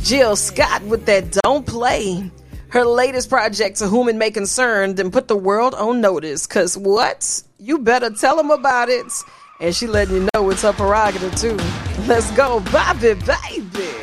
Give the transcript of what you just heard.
Jill Scott with that Don't Play. Her latest project, To Whom It May Concern, then put the world on notice. Cause what? You better tell them about it. And she letting you know it's her prerogative too. Let's go, Bobby, baby.